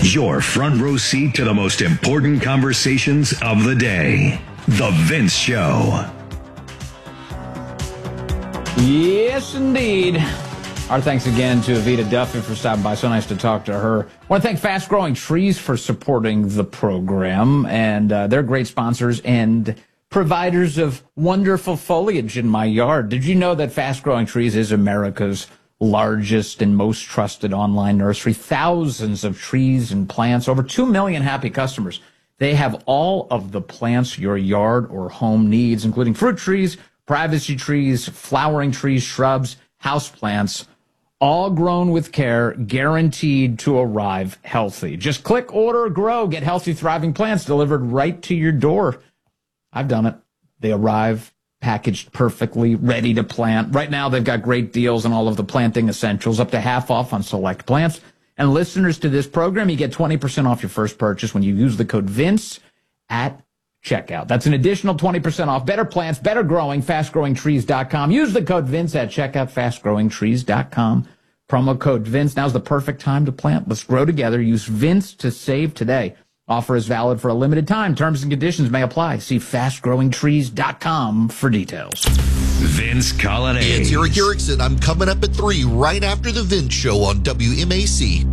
Your front row seat to the most important conversations of the day. The Vince Show. Yes, indeed. Our thanks again to Evita Duffy for stopping by. So nice to talk to her. I want to thank Fast Growing Trees for supporting the program. And they're great sponsors and providers of wonderful foliage in my yard. Did you know that Fast Growing Trees is America's largest and most trusted online nursery? Thousands of trees and plants, over 2 million happy customers. They have all of the plants your yard or home needs, including fruit trees, privacy trees, flowering trees, shrubs, houseplants, all grown with care, guaranteed to arrive healthy. Just click, order, grow, get healthy, thriving plants delivered right to your door. I've done it. They arrive packaged perfectly, ready to plant. Right now, they've got great deals on all of the planting essentials, up to half off on select plants. And listeners to this program, you get 20% off your first purchase when you use the code VINCE at checkout. That's an additional 20% off. Better plants, better growing, fastgrowingtrees.com. Use the code VINCE at checkout, fastgrowingtrees.com. Promo code VINCE. Now's the perfect time to plant. Let's grow together. Use VINCE to save today. Offer is valid for a limited time. Terms and conditions may apply. See fastgrowingtrees.com for details. Vince Colonnade. It's Eric Erickson. I'm coming up at 3 right after the Vince Show on WMAC.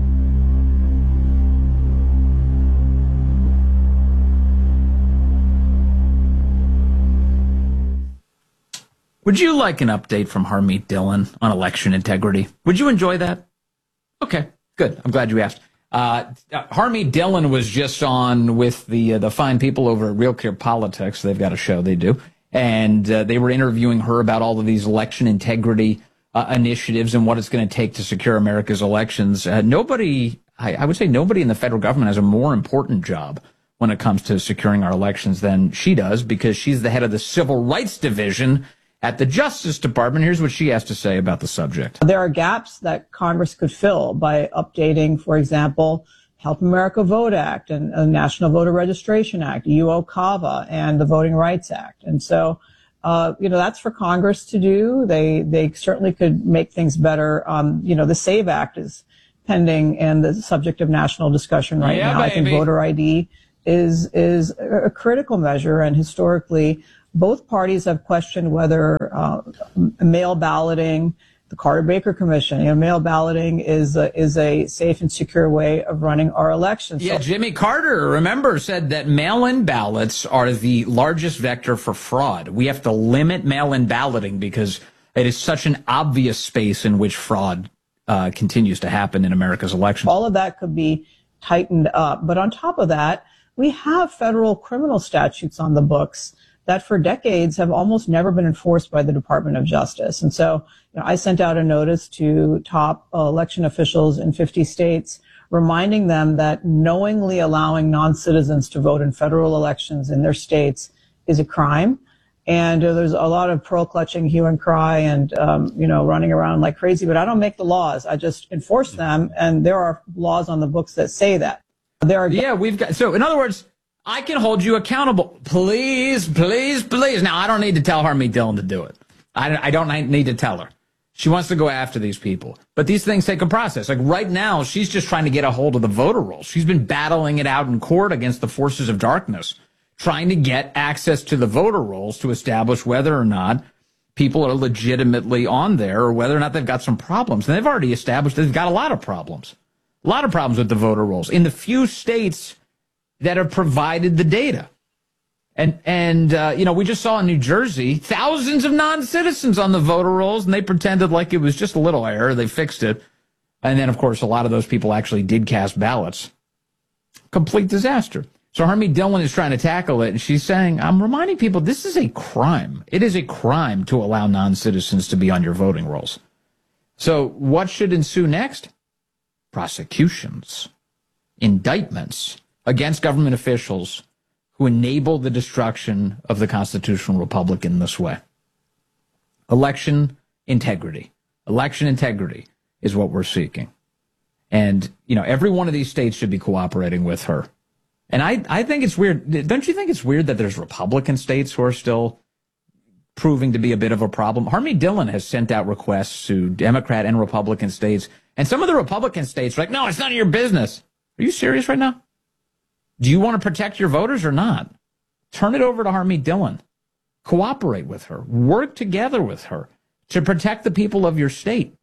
Would you like an update from Harmeet Dillon on election integrity? Would you enjoy that? Okay, good. I'm glad you asked. Harmeet Dillon was just on with the fine people over at Real Clear Politics. They've got a show they do. And they were interviewing her about all of these election integrity initiatives and what it's going to take to secure America's elections. I would say nobody in the federal government has a more important job when it comes to securing our elections than she does, because she's the head of the Civil Rights Division at the Justice Department. Here's what she has to say about the subject. There are gaps that Congress could fill by updating, for example, Help America Vote Act and the National Voter Registration Act, UOCAVA, and the Voting Rights Act. And so, that's for Congress to do. They certainly could make things better. The SAVE Act is pending and the subject of national discussion right now. Baby. I think voter ID is a critical measure, and historically, both parties have questioned whether mail balloting, the Carter-Baker Commission, mail balloting is a safe and secure way of running our elections. Yeah, Jimmy Carter, remember, said that mail-in ballots are the largest vector for fraud. We have to limit mail-in balloting because it is such an obvious space in which fraud continues to happen in America's elections. All of that could be tightened up. But on top of that, we have federal criminal statutes on the books that for decades have almost never been enforced by the Department of Justice. And so I sent out a notice to top election officials in 50 states, reminding them that knowingly allowing non-citizens to vote in federal elections in their states is a crime. And there's a lot of pearl clutching, hue and cry, and running around like crazy. But I don't make the laws; I just enforce them. And there are laws on the books that say that. So in other words, I can hold you accountable. Please, please, please. Now, I don't need to tell Harmeet Dillon to do it. I don't need to tell her. She wants to go after these people. But these things take a process. Like right now, she's just trying to get a hold of the voter rolls. She's been battling it out in court against the forces of darkness, trying to get access to the voter rolls to establish whether or not people are legitimately on there or whether or not they've got some problems. And they've already established they've got a lot of problems. A lot of problems with the voter rolls in the few states that have provided the data. And we just saw in New Jersey, thousands of non-citizens on the voter rolls, and they pretended like it was just a little error. They fixed it. And then, of course, a lot of those people actually did cast ballots. Complete disaster. So Harmeet Dillon is trying to tackle it, and she's saying, I'm reminding people this is a crime. It is a crime to allow non-citizens to be on your voting rolls. So what should ensue next? Prosecutions, indictments against government officials who enable the destruction of the constitutional republic in this way. Election integrity. Election integrity is what we're seeking. And, every one of these states should be cooperating with her. And I think it's weird. Don't you think it's weird that there's Republican states who are still proving to be a bit of a problem? Harmeet Dillon has sent out requests to Democrat and Republican states. And some of the Republican states are like, no, it's none of your business. Are you serious right now? Do you want to protect your voters or not? Turn it over to Harmeet Dillon. Cooperate with her. Work together with her to protect the people of your state.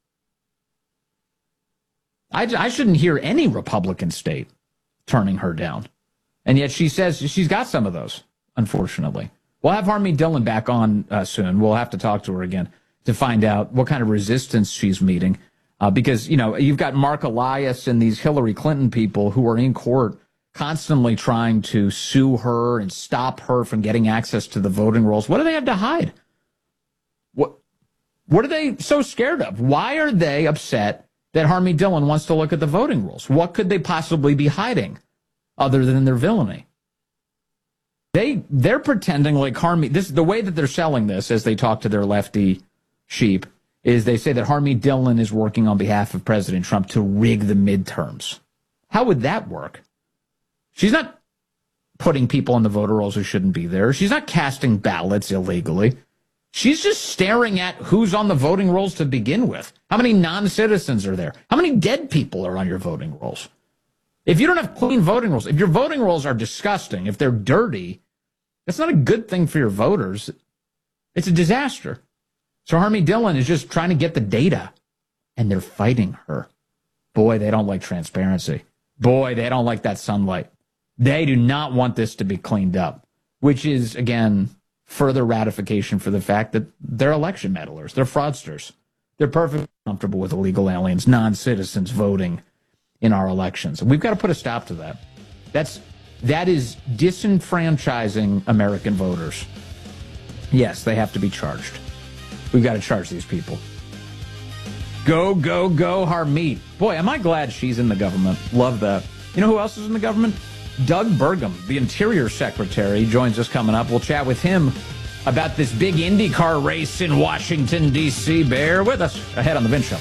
I shouldn't hear any Republican state turning her down. And yet she says she's got some of those, unfortunately. We'll have Harmeet Dillon back on soon. We'll have to talk to her again to find out what kind of resistance she's meeting. Because, you know, you've got Mark Elias and these Hillary Clinton people who are in court constantly trying to sue her and stop her from getting access to the voting rolls. What do they have to hide? What are they so scared of? Why are they upset that Harmeet Dillon wants to look at the voting rolls? What could they possibly be hiding other than their villainy? They're pretending like Harmeet, the way that they're selling this as they talk to their lefty sheep is they say that Harmeet Dillon is working on behalf of President Trump to rig the midterms. How would that work? She's not putting people on the voter rolls who shouldn't be there. She's not casting ballots illegally. She's just staring at who's on the voting rolls to begin with. How many non-citizens are there? How many dead people are on your voting rolls? If you don't have clean voting rolls, if your voting rolls are disgusting, if they're dirty, that's not a good thing for your voters. It's a disaster. So Harmeet Dillon is just trying to get the data, and they're fighting her. Boy, they don't like transparency. Boy, they don't like that sunlight. They do not want this to be cleaned up, which is, again, further ratification for the fact that they're election meddlers. They're fraudsters. They're perfectly comfortable with illegal aliens, non-citizens voting in our elections. We've got to put a stop to that. That is disenfranchising American voters. Yes, they have to be charged. We've got to charge these people. Go, go, go, Harmeet. Boy, am I glad she's in the government. Love that. You know who else is in the government? Doug Burgum, the Interior Secretary, joins us coming up. We'll chat with him about this big IndyCar race in Washington, D.C. Bear with us ahead on The Vince Show.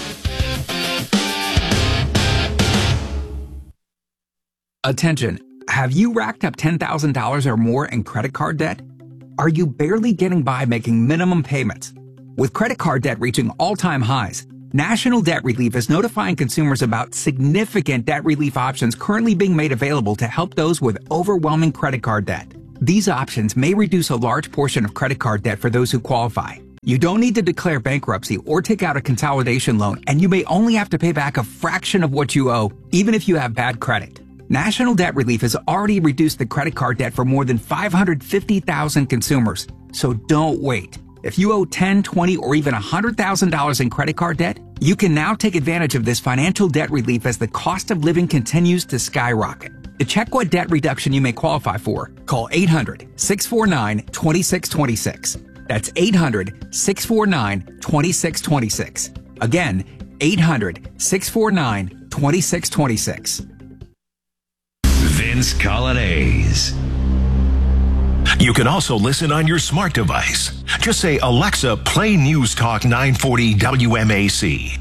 Attention. Have you racked up $10,000 or more in credit card debt? Are you barely getting by making minimum payments? With credit card debt reaching all-time highs, National Debt Relief is notifying consumers about significant debt relief options currently being made available to help those with overwhelming credit card debt. These options may reduce a large portion of credit card debt for those who qualify. You don't need to declare bankruptcy or take out a consolidation loan, and you may only have to pay back a fraction of what you owe, even if you have bad credit. National Debt Relief has already reduced the credit card debt for more than 550,000 consumers, so don't wait. If you owe $10,000, $20,000, or even $100,000 in credit card debt, you can now take advantage of this financial debt relief as the cost of living continues to skyrocket. To check what debt reduction you may qualify for, call 800-649-2626. That's 800-649-2626. Again, 800-649-2626. Vince Coglianese. You can also listen on your smart device. Just say, Alexa, play News Talk 940 WMAC.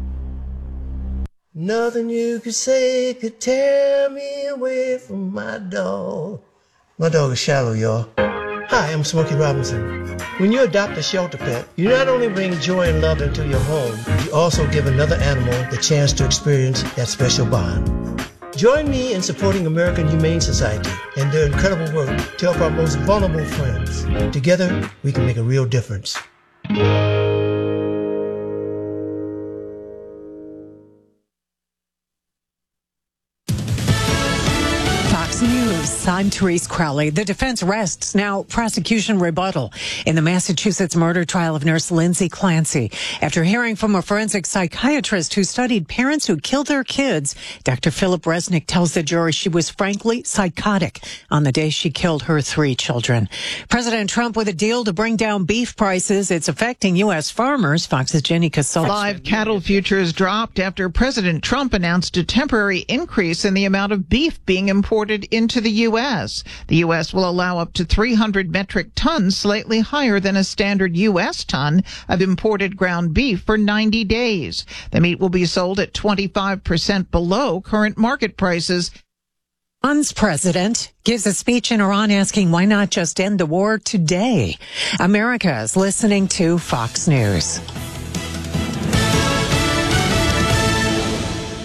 Nothing you could say could tear me away from my dog. My dog is Shallow, y'all. Hi, I'm Smokey Robinson. When you adopt a shelter pet, you not only bring joy and love into your home, you also give another animal the chance to experience that special bond. Join me in supporting American Humane Society and their incredible work to help our most vulnerable friends. Together, we can make a real difference. Fox News, I'm Therese Crowley. The defense rests, now prosecution rebuttal in the Massachusetts murder trial of nurse Lindsay Clancy. After hearing from a forensic psychiatrist who studied parents who killed their kids, Dr. Philip Resnick tells the jury she was frankly psychotic on the day she killed her 3 children. President Trump with a deal to bring down beef prices. It's affecting U.S. farmers. Fox's Jenny Casella. Live cattle futures dropped after President Trump announced a temporary increase in the amount of beef being imported into the U.S. The U.S. will allow up to 300 metric tons, slightly higher than a standard U.S. ton of imported ground beef for 90 days. The meat will be sold at 25% below current market prices. Iran's president gives a speech in Iran asking why not just end the war today. America is listening to Fox News.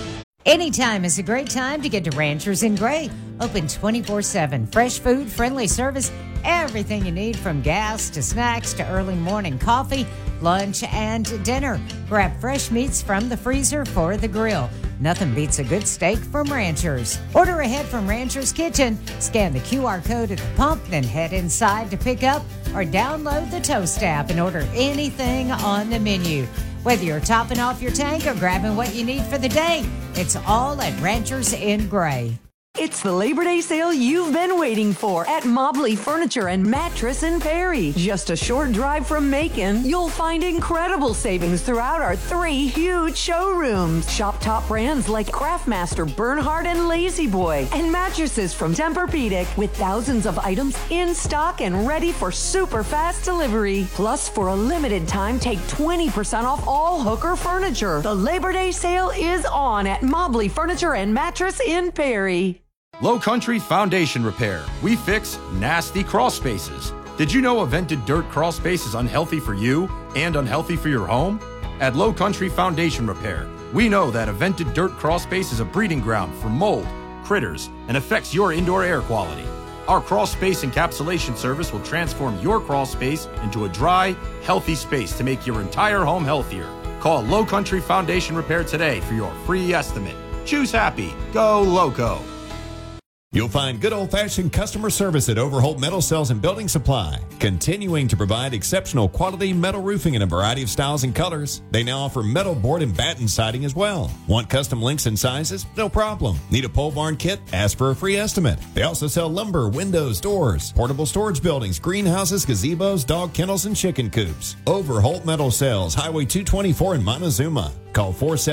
Anytime is a great time to get to Ranchers in Gray. Open 24/7. Fresh food, friendly service, everything you need from gas to snacks to early morning coffee, lunch, and dinner. Grab fresh meats from the freezer for the grill. Nothing beats a good steak from Ranchers. Order ahead from Ranchers Kitchen. Scan the QR code at the pump, then head inside to pick up or download the Toast app and order anything on the menu. Whether you're topping off your tank or grabbing what you need for the day, it's all at Ranchers in Gray. It's the Labor Day sale you've been waiting for at Mobley Furniture and Mattress in Perry. Just a short drive from Macon, you'll find incredible savings throughout our 3 huge showrooms. Shop top brands like Craftmaster, Bernhard, and Lazy Boy, and mattresses from Tempur-Pedic with thousands of items in stock and ready for super fast delivery. Plus, for a limited time, take 20% off all Hooker furniture. The Labor Day sale is on at Mobley Furniture and Mattress in Perry. Low Country Foundation Repair. We fix nasty crawl spaces. Did you know a vented dirt crawl space is unhealthy for you and unhealthy for your home? At Low Country Foundation Repair, we know that a vented dirt crawl space is a breeding ground for mold, critters, and affects your indoor air quality. Our crawl space encapsulation service will transform your crawl space into a dry, healthy space to make your entire home healthier. Call Low Country Foundation Repair today for your free estimate. Choose happy. Go Loco. You'll find good old-fashioned customer service at Overholt Metal Cells and Building Supply, continuing to provide exceptional quality metal roofing in a variety of styles and colors. They now offer metal board and batten siding as well. Want custom lengths and sizes? No problem. Need a pole barn kit? Ask for a free estimate. They also sell lumber, windows, doors, portable storage buildings, greenhouses, gazebos, dog kennels, and chicken coops. Overholt Metal Cells, Highway 224 in Montezuma. Call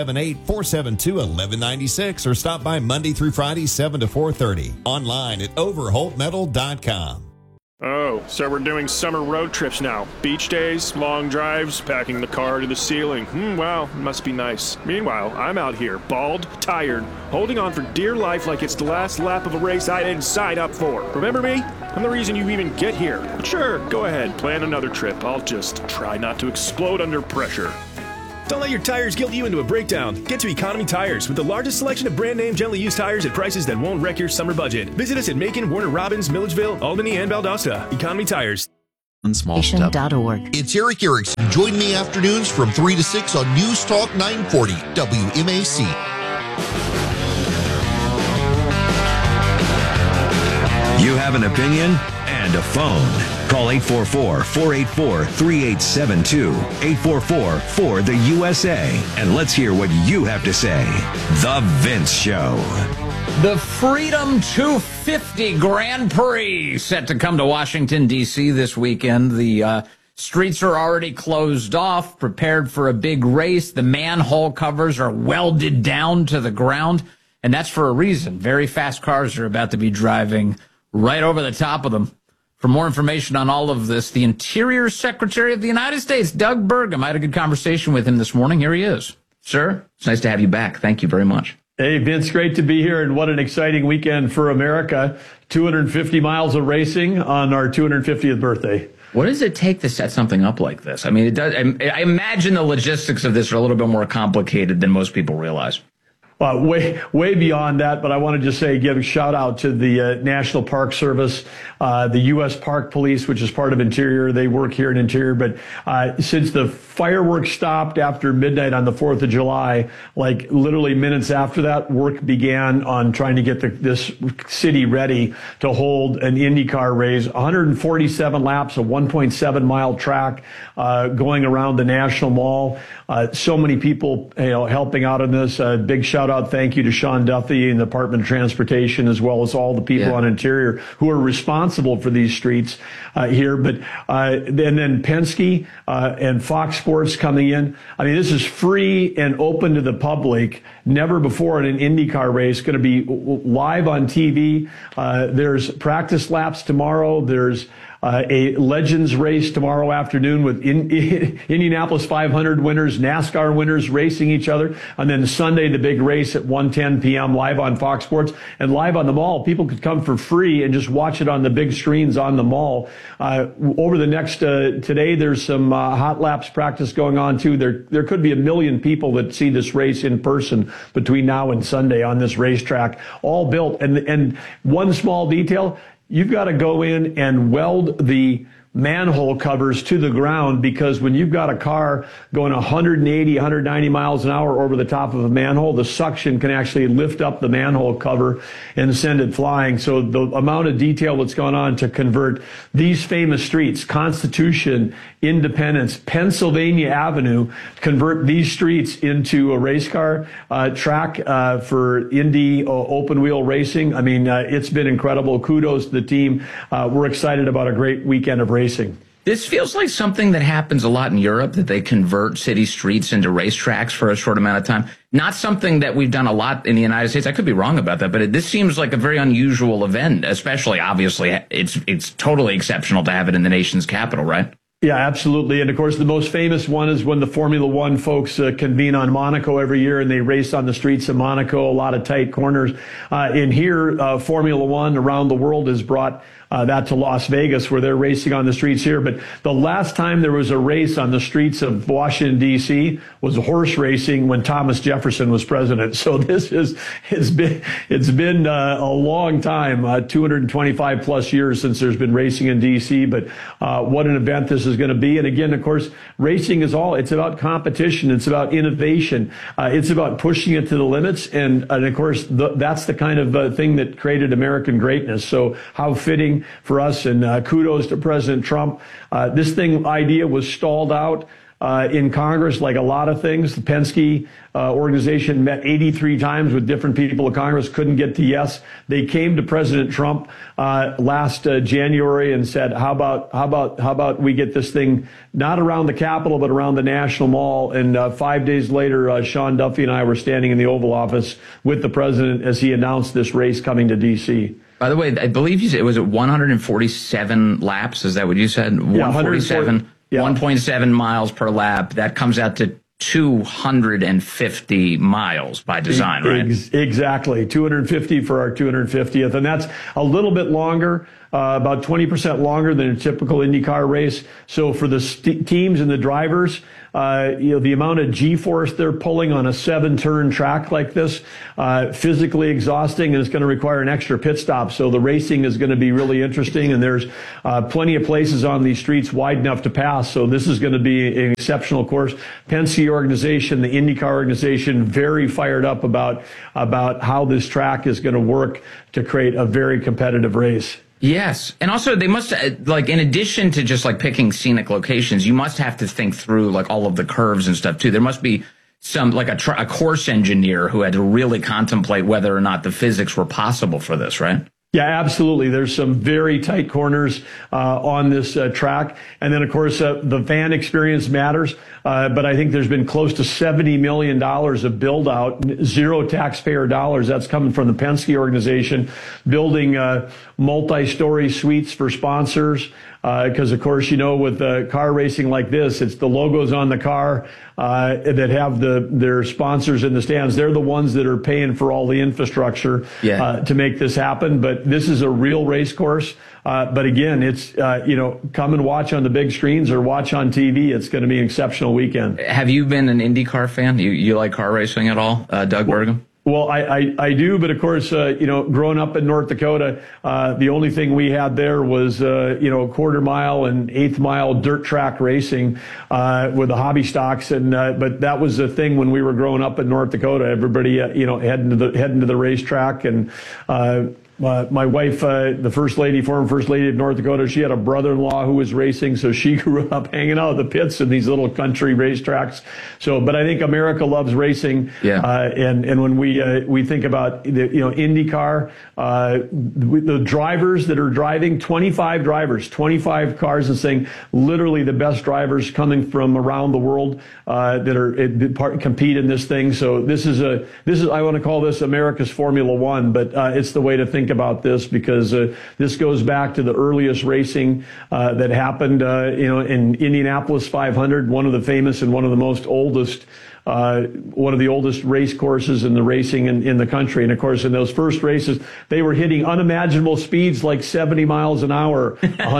478-472-1196 or stop by Monday through Friday, 7 to 4:30. Online at overholtmetal.com. Oh, so we're doing summer road trips now. Beach days, long drives, packing the car to the ceiling. Wow, must be nice. Meanwhile, I'm out here, bald, tired, holding on for dear life like it's the last lap of a race I didn't sign up for. Remember me? I'm the reason you even get here. But sure, go ahead, plan another trip. I'll just try not to explode under pressure. Don't let your tires guilt you into a breakdown. Get to Economy Tires with the largest selection of brand name gently used tires at prices that won't wreck your summer budget. Visit us at Macon, Warner Robins, Milledgeville, Albany, and Valdosta. Economy Tires. Unsmall.org. It's Eric Erickson. Join me afternoons from 3 to 6 on News Talk 940 WMAC. You have an opinion and a phone. Call 844-484-3872, 844-4-THE-USA, and let's hear what you have to say. The Vince Show. The Freedom 250 Grand Prix set to come to Washington, D.C. this weekend. The streets are already closed off, prepared for a big race. The manhole covers are welded down to the ground, and that's for a reason. Very fast cars are about to be driving right over the top of them. For more information on all of this, the Interior Secretary of the United States, Doug Burgum. I had a good conversation with him this morning. Here he is. Sir, it's nice to have you back. Thank you very much. Hey, Vince, great to be here, and what an exciting weekend for America. 250 miles of racing on our 250th birthday. What does it take to set something up like this? I mean, it does. I imagine the logistics of this are a little bit more complicated than most people realize. Way beyond that, but I want to just say, give a shout out to the National Park Service, the U.S. Park Police, which is part of Interior. They work here in Interior, but since the fireworks stopped after midnight on the 4th of July, like literally minutes after that, work began on trying to get this city ready to hold an IndyCar race. 147 laps, a 1.7 mile track going around the National Mall. So many people, helping out in this. Big shout out, thank you to Sean Duffy and the Department of Transportation, as well as all the people on Interior who are responsible for these streets here. But and then Penske and Fox Sports coming in. I mean, this is free and open to the public. Never before in an IndyCar race. Going to be live on TV. There's practice laps tomorrow. There's a Legends race tomorrow afternoon with Indianapolis 500 winners, NASCAR winners racing each other. And then Sunday, the big race at 1:10 p.m. live on Fox Sports and live on the mall. People could come for free and just watch it on the big screens on the mall. Over the next, today, there's some hot laps practice going on too. There could be 1 million people that see this race in person between now and Sunday on this racetrack, all built. And one small detail, you've got to go in and weld the manhole covers to the ground, because when you've got a car going 180, 190 miles an hour over the top of a manhole, the suction can actually lift up the manhole cover and send it flying. So the amount of detail that's gone on to convert these famous streets, Constitution, Independence, Pennsylvania Avenue, convert these streets into a race car track for Indy open wheel racing. I mean, it's been incredible. Kudos to the team. We're excited about a great weekend of racing. This feels like something that happens a lot in Europe, that they convert city streets into racetracks for a short amount of time. Not something that we've done a lot in the United States. I could be wrong about that, but this seems like a very unusual event, especially, obviously, it's totally exceptional to have it in the nation's capital, right? Yeah, absolutely. And of course, the most famous one is when the Formula One folks convene on Monaco every year, and they race on the streets of Monaco, a lot of tight corners. In here, Formula One around the world has brought that to Las Vegas, where they're racing on the streets here. But the last time there was a race on the streets of Washington, D.C. was horse racing when Thomas Jefferson was president. So it's been a long time, 225 plus years since there's been racing in D.C. But what an event this is going to be. And again, of course, racing is it's about competition. It's about innovation. It's about pushing it to the limits. And of course, that's the kind of thing that created American greatness. So how fitting for us, and kudos to President Trump. This idea was stalled out in Congress, like a lot of things. The Penske organization met 83 times with different people in Congress, couldn't get to yes. They came to President Trump last January and said, how about we get this thing not around the Capitol, but around the National Mall? And 5 days later, Sean Duffy and I were standing in the Oval Office with the president as he announced this race coming to D.C. By the way, I believe you said, was it 147 laps? Is that what you said? 147, 1.7 miles per lap. That comes out to 250 miles by design, right? Exactly. 250 for our 250th. And that's a little bit longer, about 20% longer than a typical IndyCar race. So for the teams and the drivers, the amount of G-force they're pulling on a 7-turn track like this, physically exhausting, and it's going to require an extra pit stop. So the racing is going to be really interesting, and there's plenty of places on these streets wide enough to pass. So this is going to be an exceptional course. Penske organization, the IndyCar organization, very fired up about how this track is going to work to create a very competitive race. Yes. And also they must, in addition to just picking scenic locations, you must have to think through all of the curves and stuff too. There must be some, a course engineer who had to really contemplate whether or not the physics were possible for this, right? Yeah, absolutely. There's some very tight corners on this track. And then, of course, the fan experience matters. But I think there's been close to $70 million of build out, zero taxpayer dollars. That's coming from the Penske organization, building multi-story suites for sponsors. Because, of course, with car racing like this, it's the logos on the car that have their sponsors in the stands. They're the ones that are paying for all the infrastructure to make this happen. But this is a real race course. But again, it's, come and watch on the big screens or watch on TV. It's going to be an exceptional weekend. Have you been an IndyCar fan? You like car racing at all, Doug Burgum? Well, I do, but of course, growing up in North Dakota, the only thing we had there was, quarter mile and eighth mile dirt track racing with the hobby stocks. But that was a thing when we were growing up in North Dakota. Everybody, heading to the racetrack. And my wife, the former first lady of North Dakota, she had a brother-in-law who was racing, so she grew up hanging out at the pits in these little country racetracks. So, but I think America loves racing. Yeah. And when we think about IndyCar, the drivers that are driving, 25 cars, and saying literally the best drivers coming from around the world that compete in this thing. So this is I want to call this America's Formula One, but it's the way to think think about this because this goes back to the earliest racing that happened, in Indianapolis 500, one of the famous and one of the most oldest. One of the oldest race courses in the racing in the country. And of course, in those first races, they were hitting unimaginable speeds like 70 miles an hour,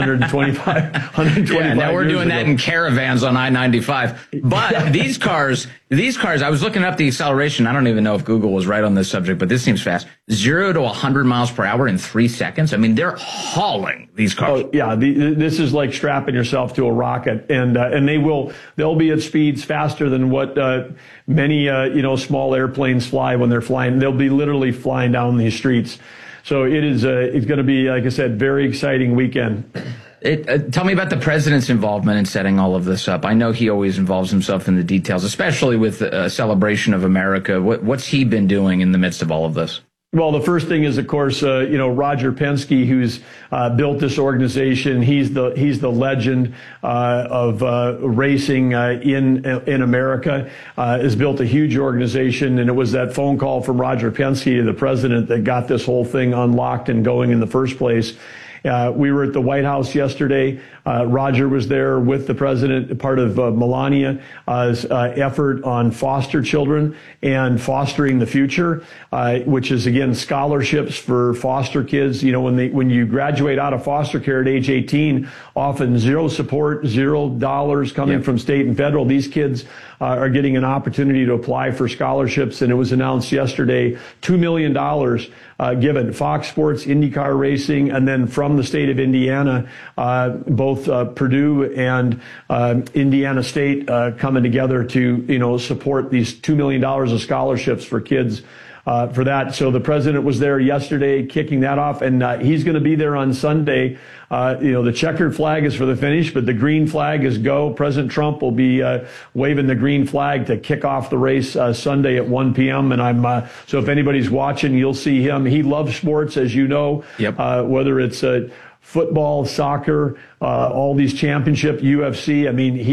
125 Yeah, now we're doing that in caravans on I-95. But these cars, I was looking up the acceleration. I don't even know if Google was right on this subject, but this seems fast. 0 to 100 miles per hour in 3 seconds. I mean, they're hauling these cars. Oh, yeah. This is like strapping yourself to a rocket, and they'll be at speeds faster than what many small airplanes fly when they're flying. They'll be literally flying down these streets. So it's going to be, like I said, very exciting weekend. Tell me about the president's involvement in setting all of this up. I know he always involves himself in the details, especially with the celebration of America. What's he been doing in the midst of all of this? Well, the first thing is, of course, Roger Penske, who's built this organization. He's the legend of racing in America. Has built a huge organization, and it was that phone call from Roger Penske, the president, that got this whole thing unlocked and going in the first place. We were at the White House yesterday. Roger was there with the president, part of Melania's effort on foster children and fostering the future, which is, again, scholarships for foster kids. When you graduate out of foster care at age 18, often zero support, $0 coming from state and federal. These kids are getting an opportunity to apply for scholarships, and it was announced yesterday, $2 million given. Fox Sports, IndyCar Racing, and then from the state of Indiana, both Purdue and Indiana State coming together to support these $2 million of scholarships for kids for that. So the president was there yesterday kicking that off, and he's going to be there on Sunday. The checkered flag is for the finish, but the green flag is go. President Trump will be waving the green flag to kick off the race Sunday at 1 p.m. And so if anybody's watching, you'll see him. He loves sports, as you know, whether it's football, soccer, all these championship, UFC. I mean,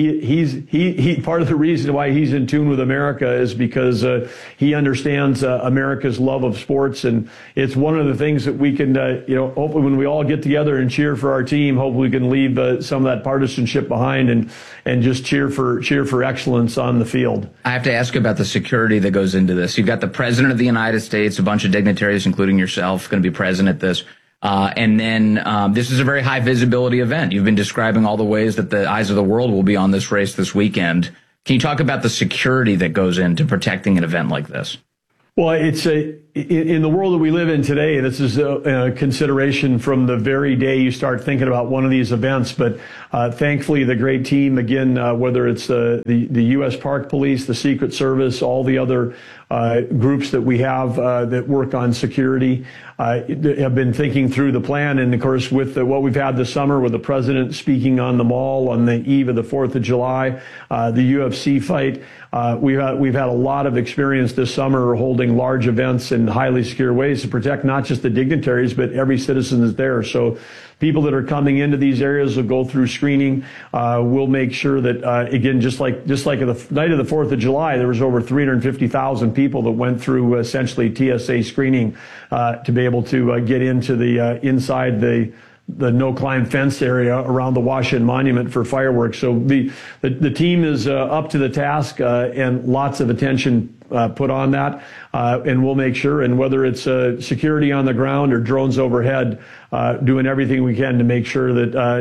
he part of the reason why he's in tune with America is because he understands America's love of sports, and it's one of the things that we can, hopefully when we all get together and cheer for our team, hopefully we can leave some of that partisanship behind and just cheer for excellence on the field. I have to ask about the security that goes into this. You've got the president of the United States, a bunch of dignitaries, including yourself, going to be present at this. And then this is a very high visibility event. You've been describing all the ways that the eyes of the world will be on this race this weekend. Can you talk about the security that goes into protecting an event like this? Well, it's in the world that we live in today, this is a consideration from the very day you start thinking about one of these events. But thankfully, the great team, again, whether it's the U.S. Park Police, the Secret Service, all the other groups that we have that work on security, have been thinking through the plan. And of course, with what we've had this summer, with the president speaking on the Mall on the eve of the 4th of July, the UFC fight, we've had a lot of experience this summer holding large events in highly secure ways to protect not just the dignitaries, but every citizen that's there. So people that are coming into these areas will go through screening. We'll make sure that, again, just like the night of the 4th of July, there was over 350,000 people that went through essentially TSA screening to be able to get into the inside the no-climb fence area around the Washington Monument for fireworks. So the team is up to the task and lots of attention put on that. And we'll make sure, and whether it's security on the ground or drones overhead, doing everything we can to make sure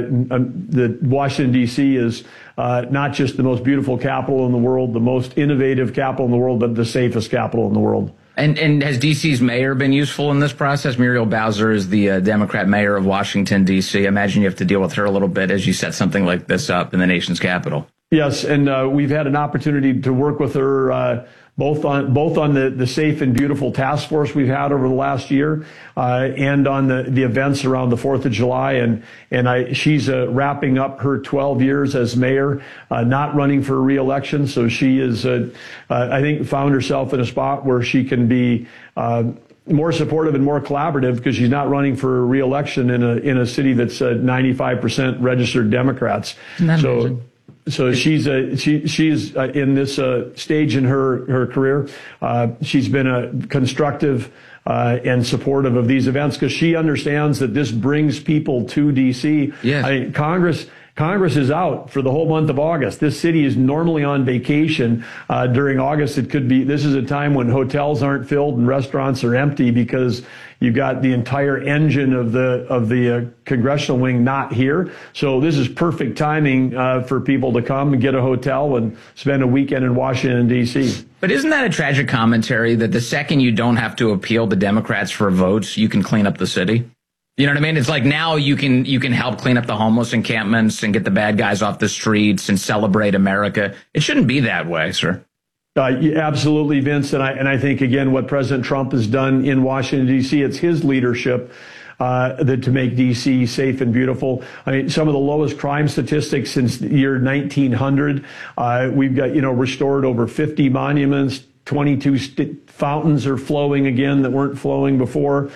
that Washington, D.C. is not just the most beautiful capital in the world, the most innovative capital in the world, but the safest capital in the world. And has D.C.'s mayor been useful in this process? Muriel Bowser is the Democrat mayor of Washington, D.C. I imagine you have to deal with her a little bit as you set something like this up in the nation's capital. Yes, and we've had an opportunity to work with her both on the Safe and Beautiful task force we've had over the last year, and on the events around the 4th of July. And she's wrapping up her 12 years as mayor, not running for re-election. So she is, I think, found herself in a spot where she can be more supportive and more collaborative because she's not running for re-election in a city that's 95% registered Democrats. So. So she's in this stage in her career. She's been constructive and supportive of these events because she understands that this brings people to D.C. Yes. Congress is out for the whole month of August. This city is normally on vacation during August. This is a time when hotels aren't filled and restaurants are empty because you've got the entire engine of the congressional wing not here. So this is perfect timing for people to come and get a hotel and spend a weekend in Washington, D.C. But isn't that a tragic commentary that the second you don't have to appeal to Democrats for votes, you can clean up the city? You know what I mean? It's like now you can help clean up the homeless encampments and get the bad guys off the streets and celebrate America. It shouldn't be that way, sir. Absolutely, Vince. And I think, again, what President Trump has done in Washington, D.C., it's his leadership to make D.C. safe and beautiful. I mean, some of the lowest crime statistics since the year 1900. We've got, restored over 50 monuments. 22 fountains are flowing again that weren't flowing before.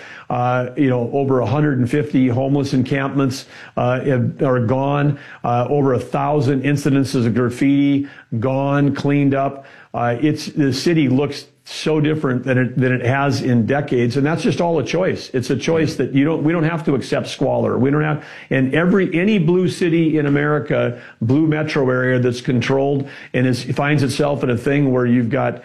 Over 150 homeless encampments are gone. Over 1,000 incidences of graffiti gone, cleaned up. The city looks so different than it has in decades, and that's just all a choice. It's a choice that we don't have to accept squalor. We don't have, and any blue city in America, blue metro area that's controlled and finds itself in a thing where you've got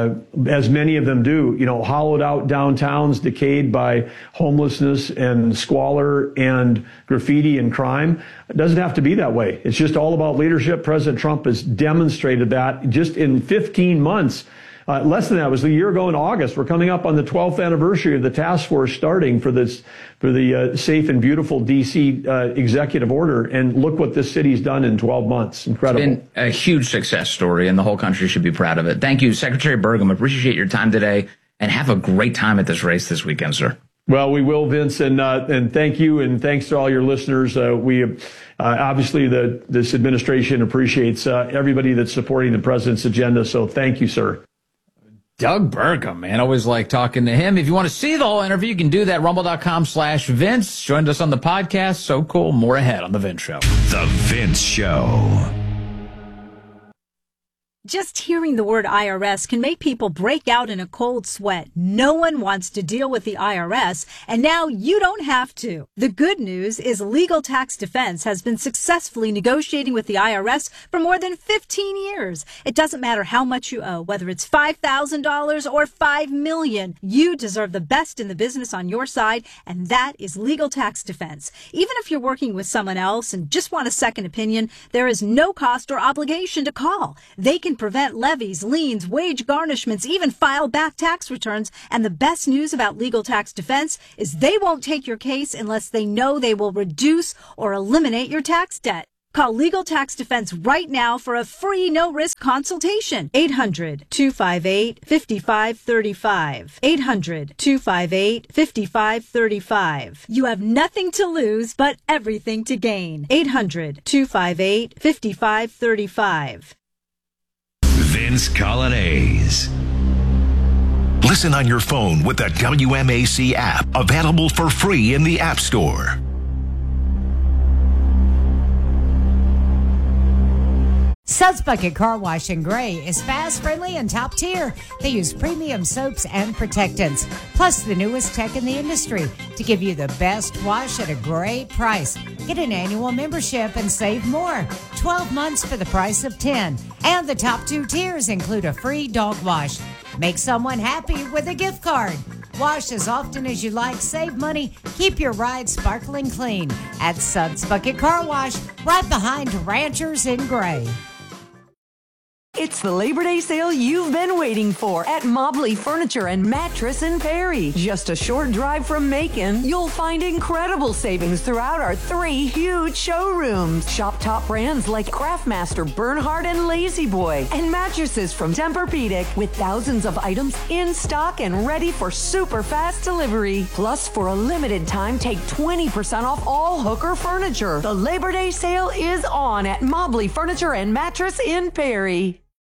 as many of them do, hollowed out downtowns, decayed by homelessness and squalor and graffiti and crime. It doesn't have to be that way. It's just all about leadership. President Trump has demonstrated that just in 15 months. Less than that, it was a year ago in August. We're coming up on the 12th anniversary of the task force starting for the Safe and Beautiful D.C. executive order. And look what this city's done in 12 months. Incredible. It's been a huge success story, and the whole country should be proud of it. Thank you, Secretary Burgum. Appreciate your time today, and have a great time at this race this weekend, sir. Well, we will, Vince, and thank you, and thanks to all your listeners. We obviously this administration appreciates everybody that's supporting the president's agenda. So thank you, sir. Doug Burgum, man. Always like talking to him. If you want to see the whole interview, you can do that. Rumble.com/Vince. Joined us on the podcast. So cool. More ahead on The Vince Show. The Vince Show. Just hearing the word IRS can make people break out in a cold sweat. No one wants to deal with the IRS, and now you don't have to. The good news is Legal Tax Defense has been successfully negotiating with the IRS for more than 15 years. It doesn't matter how much you owe, whether it's $5,000 or $5 million. You deserve the best in the business on your side, and that is Legal Tax Defense. Even if you're working with someone else and just want a second opinion, there is no cost or obligation to call. They can prevent levies, liens, wage garnishments, even file back tax returns. And the best news about Legal Tax Defense is they won't take your case unless they know they will reduce or eliminate your tax debt. Call Legal Tax Defense right now for a free no-risk consultation. 800-258-5535. 800-258-5535. You have nothing to lose but everything to gain. 800-258-5535. Vince Colonnese. Listen on your phone with the WMAC app, available for free in the App Store. Suds Bucket Car Wash in Gray is fast, friendly, and top tier. They use premium soaps and protectants, plus the newest tech in the industry to give you the best wash at a great price. Get an annual membership and save more. 12 months for the price of 10. And the top 2 tiers include a free dog wash. Make someone happy with a gift card. Wash as often as you like, save money, keep your ride sparkling clean at Suds Bucket Car Wash, right behind Ranchers in Gray. It's the Labor Day sale you've been waiting for at Mobley Furniture and Mattress in Perry. Just a short drive from Macon, you'll find incredible savings throughout our 3 huge showrooms. Shop top brands like Craftmaster, Bernhard, and Lazy Boy, and mattresses from Tempur-Pedic with thousands of items in stock and ready for super fast delivery. Plus, for a limited time, take 20% off all Hooker furniture. The Labor Day sale is on at Mobley Furniture and Mattress in Perry.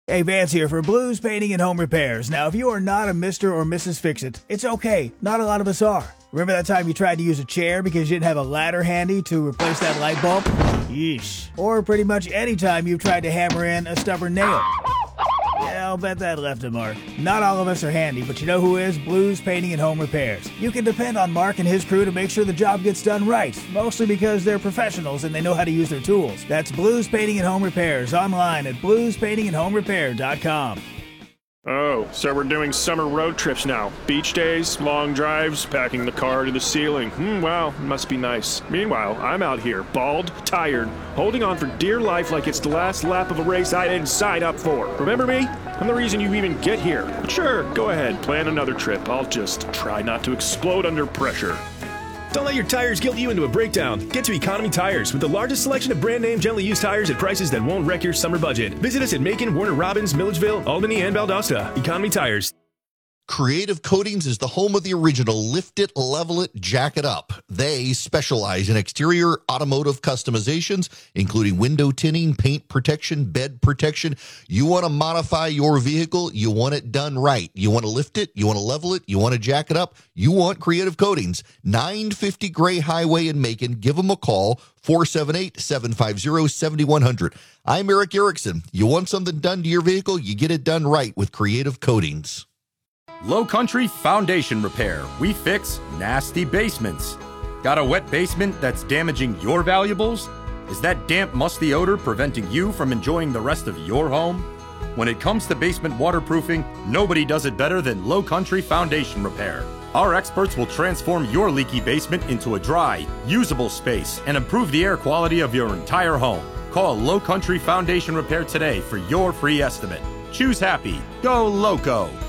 Hey, Vance here for Blues Painting and Home Repairs. Now, if you are not a Mr. or Mrs. Fix-It, it's okay. Not a lot of us are. Remember that time you tried to use a chair because you didn't have a ladder handy to replace that light bulb? Yeesh. Or pretty much any time you've tried to hammer in a stubborn nail. Yeah, I'll bet that left a mark. Not all of us are handy, but you know who is? Blues Painting and Home Repairs. You can depend on Mark and his crew to make sure the job gets done right, mostly because they're professionals and they know how to use their tools. That's Blues Painting and Home Repairs, online at bluespaintingandhomerepair.com. Oh, so we're doing summer road trips now. Beach days, long drives, packing the car to the ceiling. Wow, must be nice. Meanwhile, I'm out here, bald, tired, holding on for dear life like it's the last lap of a race I didn't sign up for. Remember me? I'm the reason you even get here. But sure, go ahead, plan another trip. I'll just try not to explode under pressure. Don't let your tires guilt you into a breakdown. Get to Economy Tires with the largest selection of brand name gently used tires at prices that won't wreck your summer budget. Visit us at Macon, Warner Robins, Milledgeville, Albany, and Valdosta. Economy Tires. Creative Coatings is the home of the original Lift It, Level It, Jack It Up. They specialize in exterior automotive customizations, including window tinting, paint protection, bed protection. You want to modify your vehicle, you want it done right. You want to lift it, you want to level it, you want to jack it up, you want Creative Coatings. 950 Gray Highway in Macon. Give them a call, 478-750-7100. I'm Eric Erickson. You want something done to your vehicle, you get it done right with Creative Coatings. Low Country Foundation Repair. We fix nasty basements. Got a wet basement that's damaging your valuables? Is that damp, musty odor preventing you from enjoying the rest of your home? When it comes to basement waterproofing, nobody does it better than Low Country Foundation Repair. Our experts will transform your leaky basement into a dry, usable space and improve the air quality of your entire home. Call Low Country Foundation Repair today for your free estimate. Choose happy. Go Loco.